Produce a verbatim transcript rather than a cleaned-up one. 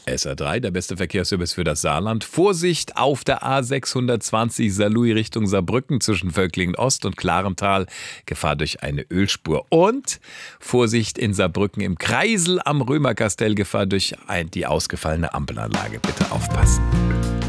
S R drei, der beste Verkehrsservice für das Saarland. Vorsicht auf der A sechshundertzwanzig Saarlouis Richtung Saarbrücken zwischen Völklingen Ost und Klarental. Gefahr durch eine Ölspur. Und Vorsicht in Saarbrücken im Kreisel am Römerkastell. Gefahr durch ein, die ausgefallene Ampelanlage. Bitte aufpassen.